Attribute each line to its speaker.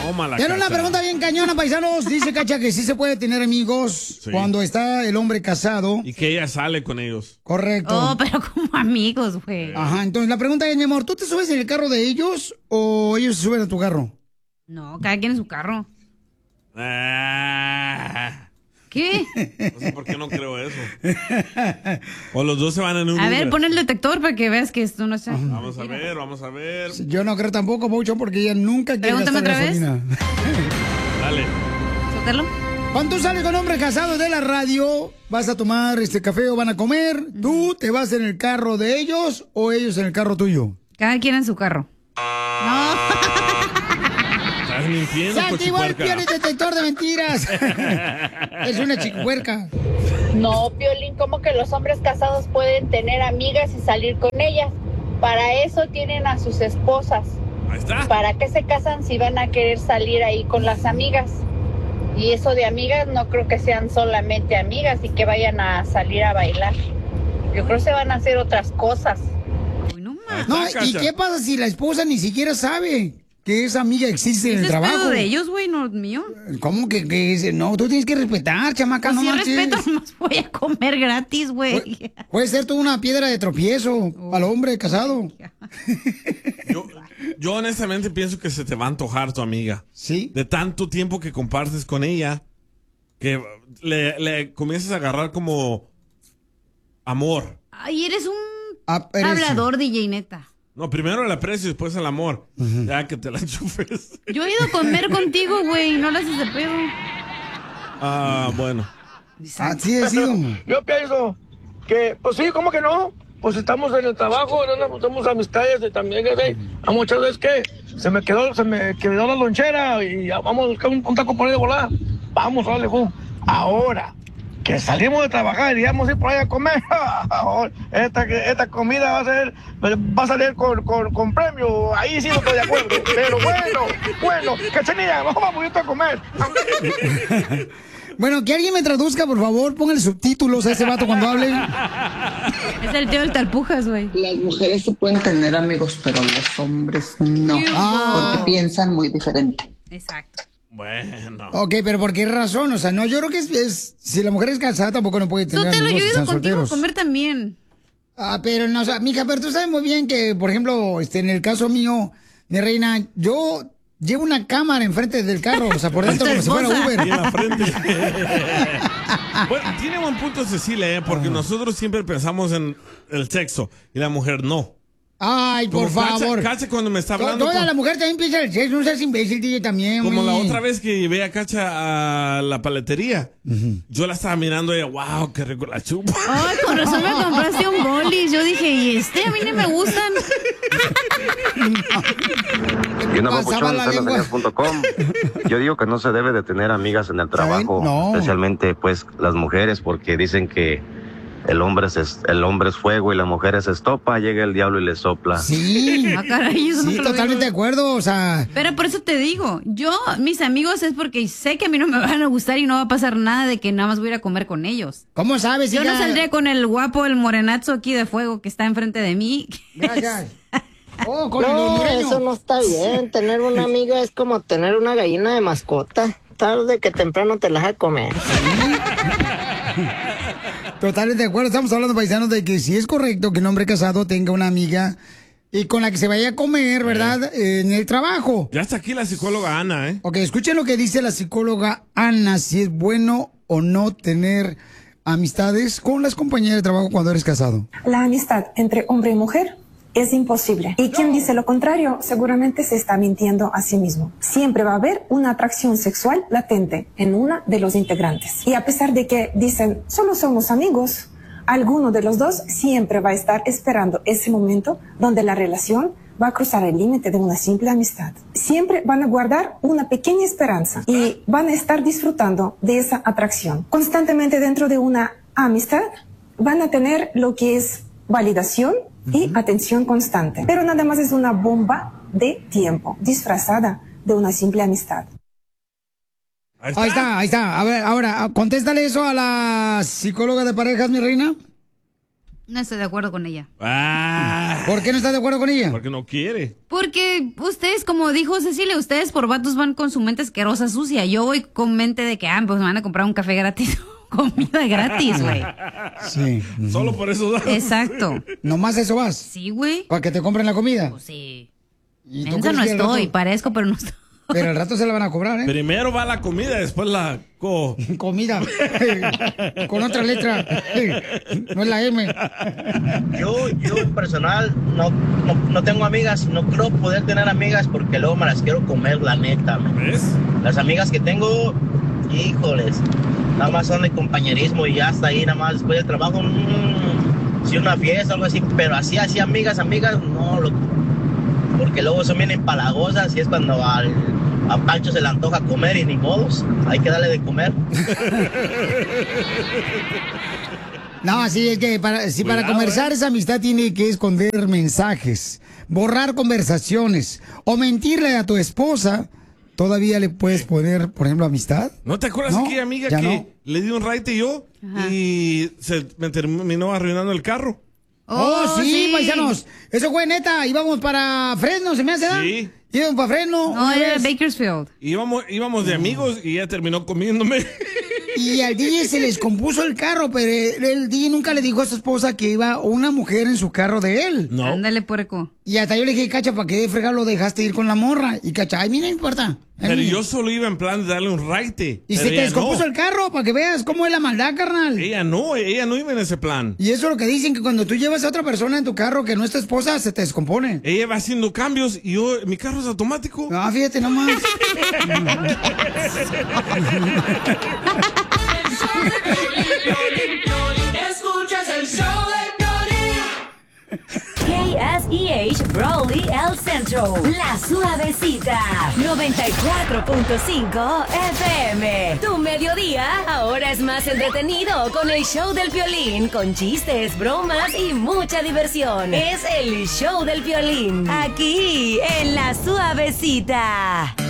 Speaker 1: Tómala,
Speaker 2: Tiene una
Speaker 1: Cacha.
Speaker 2: pregunta bien cañona, paisanos. Dice Cacha que sí se puede tener amigos cuando está el hombre casado.
Speaker 1: Y que ella sale con ellos.
Speaker 2: Correcto.
Speaker 3: Oh, pero como amigos, güey.
Speaker 2: Ajá, entonces la pregunta es, mi amor, ¿tú te subes en el carro de ellos o ellos se suben a tu carro?
Speaker 3: No, cada quien en su carro.
Speaker 1: Ah,
Speaker 3: ¿Qué?
Speaker 1: no sé por qué no creo eso. O los dos se van en un
Speaker 3: A ver,
Speaker 1: Uber.
Speaker 3: pon el detector para que veas que esto no está.
Speaker 1: Vamos a ver.
Speaker 2: Yo no creo tampoco mucho porque ella nunca quiere
Speaker 3: Pregúntame
Speaker 2: gastar
Speaker 3: otra vez.
Speaker 2: gasolina.
Speaker 1: Dale.
Speaker 3: ¿Suéltalo?
Speaker 2: Cuando tú sales con hombres casados de la radio, vas a tomar café o van a comer, ¿tú te vas en el carro de ellos o ellos en el carro tuyo?
Speaker 3: Cada quien en su carro. No.
Speaker 1: Estás mintiendo,
Speaker 2: Se activó el
Speaker 1: cochipuerca.
Speaker 2: detector de mentiras. Es una chicuerca.
Speaker 4: No, Piolín, como que los hombres casados pueden tener amigas y salir con ellas. Para eso tienen a sus esposas.
Speaker 1: Ahí está.
Speaker 4: ¿Para qué se casan si van a querer salir ahí con las amigas? Y eso de amigas no creo que sean solamente amigas y que vayan a salir a bailar. Yo creo que se van a hacer otras cosas.
Speaker 3: Uy, no
Speaker 1: Ahí
Speaker 3: más.
Speaker 1: está,
Speaker 2: No, ¿y
Speaker 1: Cacha.
Speaker 2: qué pasa si la esposa ni siquiera sabe que esa amiga existe en
Speaker 3: Ese
Speaker 2: el
Speaker 3: es pedo
Speaker 2: trabajo?
Speaker 3: de ellos, güey, no mío.
Speaker 2: ¿Cómo que dice? No, tú tienes que respetar, chamaca,
Speaker 3: Pues
Speaker 2: no
Speaker 3: sí
Speaker 2: manches.
Speaker 3: respeto, nomás voy a comer gratis, güey.
Speaker 2: Puede ser tú una piedra de tropiezo al hombre casado.
Speaker 1: Yo honestamente pienso que se te va a antojar tu amiga.
Speaker 2: Sí.
Speaker 1: De tanto tiempo que compartes con ella, que le comienzas a agarrar como amor.
Speaker 3: Ay, eres un
Speaker 2: Aprecio.
Speaker 3: hablador, DJ, neta.
Speaker 1: No, primero el aprecio y después el amor. Ya que te la enchufes.
Speaker 3: Yo he ido a comer contigo, güey, no lo haces de pedo.
Speaker 1: Ah, bueno.
Speaker 2: Así es, sido.
Speaker 5: Yo pienso que, pues sí, ¿cómo que no? Pues estamos en el trabajo, somos amistades y también, a muchas veces que se me quedó la lonchera y vamos a buscar un taco por ahí de volar. Vamos, dale, boom. Ahora que salimos de trabajar y vamos a ir por ahí a comer, esta comida va a salir con premio. Ahí sí no estoy de acuerdo. Pero bueno, Cachanilla, vamos a comer.
Speaker 2: Bueno, que alguien me traduzca, por favor, póngale subtítulos a ese vato cuando hable.
Speaker 3: Es el tío del talpujas, güey.
Speaker 6: Las mujeres sí pueden tener amigos, pero los hombres no. Porque piensan muy diferente.
Speaker 3: Exacto.
Speaker 1: Bueno.
Speaker 2: Ok, pero ¿por qué razón? O sea, no, yo creo que si la mujer es casada tampoco no puede tener
Speaker 3: Sotelo, yo
Speaker 2: amigos
Speaker 3: he
Speaker 2: que
Speaker 3: ido
Speaker 2: sean
Speaker 3: contigo a
Speaker 2: solteros.
Speaker 3: comer también.
Speaker 2: Ah, pero no, o sea, mija, pero tú sabes muy bien que, por ejemplo, en el caso mío, mi reina, yo llevo una cámara enfrente del carro, o sea, por dentro como si fuera Uber.
Speaker 1: Y en la frente. Bueno, tiene buen punto Cecilia, porque nosotros siempre pensamos en el sexo y la mujer no.
Speaker 2: Ay, por favor.
Speaker 1: Cacha cuando me está hablando.
Speaker 2: Toda la mujer también piensa el sexo, no seas imbécil, DJ, también.
Speaker 1: Como la
Speaker 2: güey.
Speaker 1: otra vez que llevé a Cacha a la paletería. Yo la estaba mirando y ella, wow, qué rico la chupa.
Speaker 3: Ay, con razón me compraste un bolis. Yo dije, ¿y a mí ni me gustan?
Speaker 7: Y una
Speaker 2: Pasaba la lengua.
Speaker 7: papuchón.com. Yo digo que no se debe de tener amigas en el trabajo,
Speaker 2: No.
Speaker 7: especialmente pues las mujeres, porque dicen que el hombre es fuego y la mujer es estopa, llega el diablo y le sopla.
Speaker 2: Sí.
Speaker 3: Ah, caray, eso no
Speaker 2: Sí,
Speaker 3: te lo
Speaker 2: totalmente de
Speaker 3: digo.
Speaker 2: acuerdo, o sea.
Speaker 3: Pero por eso te digo, mis amigos es porque sé que a mí no me van a gustar y no va a pasar nada de que nada más voy a ir a comer con ellos.
Speaker 2: ¿Cómo sabes,
Speaker 3: Yo no
Speaker 2: hija?
Speaker 3: saldré con el guapo, el morenazo aquí de fuego que está enfrente de mí.
Speaker 2: Gracias. Oh, con el
Speaker 8: No,
Speaker 2: hondureño.
Speaker 8: eso no está bien. Tener una amiga es como tener una gallina de mascota. Tarde que temprano te la vas a comer.
Speaker 2: Totalmente de acuerdo. Estamos hablando, paisanos, de que si es correcto que un hombre casado tenga una amiga y con la que se vaya a comer, ¿verdad? En el trabajo.
Speaker 1: Ya está aquí la psicóloga Ana, ¿eh?
Speaker 2: Ok, escuchen lo que dice la psicóloga Ana, si es bueno o no tener amistades con las compañeras de trabajo cuando eres casado.
Speaker 9: La amistad entre hombre y mujer es imposible. Y quien dice lo contrario seguramente se está mintiendo a sí mismo. Siempre va a haber una atracción sexual latente en una de los integrantes. Y a pesar de que dicen solo somos amigos, alguno de los dos siempre va a estar esperando ese momento donde la relación va a cruzar el límite de una simple amistad. Siempre van a guardar una pequeña esperanza y van a estar disfrutando de esa atracción. Constantemente dentro de una amistad van a tener lo que es validación y atención constante. Pero nada más es una bomba de tiempo disfrazada de una simple amistad.
Speaker 2: Ahí está. A ver, ahora, contéstale eso a la psicóloga de parejas, mi reina.
Speaker 3: No estoy de acuerdo con ella.
Speaker 2: ¿Por qué no estás de acuerdo con ella?
Speaker 1: Porque no quiere.
Speaker 3: Porque ustedes, como dijo Cecilia, ustedes por vatos van con su mente asquerosa, sucia. Yo voy con mente de que, pues me van a comprar un café gratis. Comida gratis, güey.
Speaker 2: Sí.
Speaker 1: Solo por eso das.
Speaker 3: Exacto.
Speaker 2: ¿Nomás eso vas?
Speaker 3: Sí, güey.
Speaker 2: ¿Para que te compren la comida?
Speaker 3: Pues sí.
Speaker 2: ¿Y tú
Speaker 3: Mensa
Speaker 2: crees
Speaker 3: no
Speaker 2: que al
Speaker 3: estoy,
Speaker 2: rato-
Speaker 3: parezco, pero no estoy.
Speaker 2: Pero al rato se la van a cobrar, ¿eh?
Speaker 1: Primero va la comida, después la
Speaker 2: comida. Con otra letra. No es la M.
Speaker 10: Yo en personal no tengo amigas, no creo poder tener amigas porque luego me las quiero comer, la neta.
Speaker 1: ¿Ves?
Speaker 10: Las amigas que tengo, híjoles, nada más son de compañerismo y ya hasta ahí, nada más después del trabajo, si una fiesta o algo así, pero así amigas, no, loco. Porque luego son bien empalagosas y es cuando a Pancho se le antoja comer y ni modos, hay que darle de comer.
Speaker 2: No, sí, es que para conversar esa amistad tiene que esconder mensajes, borrar conversaciones o mentirle a tu esposa. ¿Todavía le puedes poner, por ejemplo, amistad?
Speaker 1: ¿No te acuerdas
Speaker 2: No,
Speaker 1: aquella amiga
Speaker 2: ya
Speaker 1: que
Speaker 2: no.
Speaker 1: le di un raite yo y me terminó arruinando el carro?
Speaker 2: Oh, sí, paisanos. Eso fue neta. Íbamos para Fresno, ¿se me hace?
Speaker 1: Sí.
Speaker 2: Íbamos para Fresno.
Speaker 3: No, era Bakersfield.
Speaker 1: Íbamos de amigos y ella terminó comiéndome.
Speaker 2: Y al DJ se les compuso el carro, pero el DJ nunca le dijo a su esposa que iba una mujer en su carro de él.
Speaker 1: No.
Speaker 3: Ándale, puerco.
Speaker 2: Y hasta yo le dije, Cacha, ¿para qué fregado lo dejaste ir con la morra? Y Cacha, ay, mira, no importa.
Speaker 1: Pero yo solo iba en plan de darle un raite.
Speaker 2: Y
Speaker 1: pero
Speaker 2: se te
Speaker 1: ella
Speaker 2: descompuso
Speaker 1: no.
Speaker 2: el carro para que veas cómo es la maldad, carnal.
Speaker 1: Ella no iba en ese plan.
Speaker 2: Y eso es lo que dicen, que cuando tú llevas a otra persona en tu carro que no es tu esposa, se te descompone.
Speaker 1: Ella va haciendo cambios y mi carro es automático.
Speaker 2: Ah, fíjate nomás.
Speaker 11: Escuchas el show de Piolín.
Speaker 12: KSEH Brawley El Centro. La Suavecita. 94.5 FM. Tu mediodía ahora es más entretenido con el show del Piolín. Con chistes, bromas y mucha diversión. Es el show del Piolín. Aquí en La Suavecita.